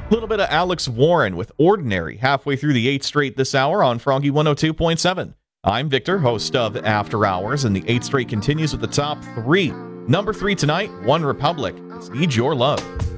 A little bit of Alex Warren with Ordinary halfway through the 8th straight this hour on Froggy 102.7. I'm Victor, host of After Hours, and the 8th straight continues with the top 3. Number 3 tonight, One Republic. It's Need Your Love.